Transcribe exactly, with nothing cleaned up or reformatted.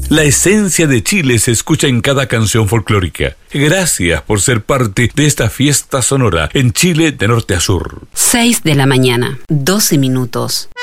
La esencia de Chile se escucha en cada canción folclórica. Gracias por ser parte de esta fiesta sonora en Chile de norte a sur. seis de la mañana, doce minutos.